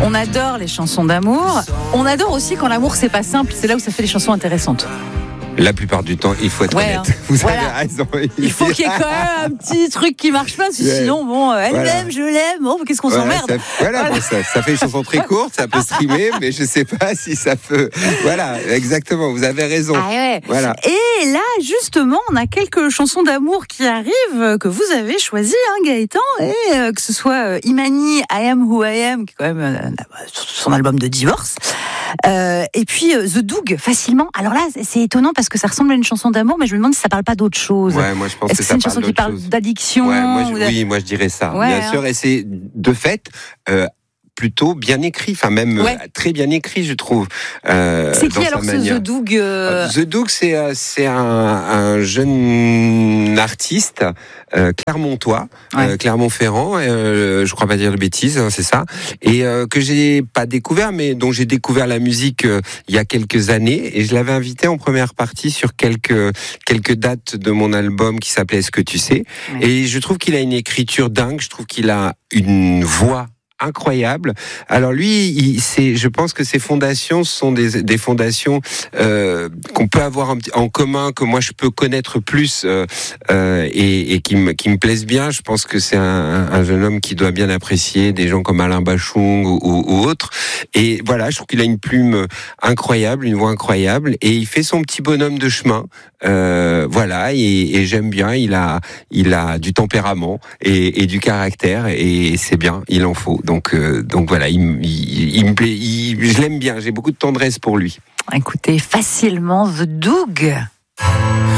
On adore les chansons d'amour. On adore aussi quand l'amour c'est pas simple. C'est là où ça fait des chansons intéressantes. La plupart du temps, il faut être honnête. Vous avez raison. Il faut qu'il y ait quand même un petit truc qui marche pas, sinon, bon, elle m'aime, je l'aime, bon, qu'est-ce qu'on s'emmerde. Bon, ça fait une chanson très courte, ça peut streamer, mais je sais pas si ça peut. Voilà, exactement, vous avez raison. Ah ouais. Voilà. Et là, justement, on a quelques chansons d'amour qui arrivent, que vous avez choisies, Gaëtan, et que ce soit Imani, I Am Who I Am, qui est quand même son album de divorce. Et puis The Doug, facilement. Alors là, c'est étonnant parce que ça ressemble à une chanson d'amour, mais je me demande si ça parle pas d'autre chose. Ouais, moi je pense Est-ce que c'est une chanson qui parle d'addiction? Oui, moi je dirais ça. Bien sûr, et c'est de fait plutôt bien écrit, enfin même très bien écrit, je trouve. C'est qui alors ce The Doug The Doug, c'est un jeune artiste clermontois, Clermont-Ferrand, je crois pas dire de bêtises, c'est ça, et que j'ai pas découvert, mais dont j'ai découvert la musique il y a quelques années, et je l'avais invité en première partie sur quelques dates de mon album qui s'appelait Est-ce que tu sais, et je trouve qu'il a une écriture dingue, je trouve qu'il a une voix incroyable. Alors lui, je pense que ses fondations sont des fondations qu'on peut avoir en commun, que moi je peux connaître plus et qui me plaisent bien. Je pense que c'est un jeune homme qui doit bien apprécier des gens comme Alain Bachung ou autres. Et voilà, je trouve qu'il a une plume incroyable, une voix incroyable, et il fait son petit bonhomme de chemin. Voilà, et j'aime bien. Il a du tempérament et du caractère, et c'est bien. Il en faut. Donc voilà, il me plaît, je l'aime bien, j'ai beaucoup de tendresse pour lui. Écoutez, facilement The Doug.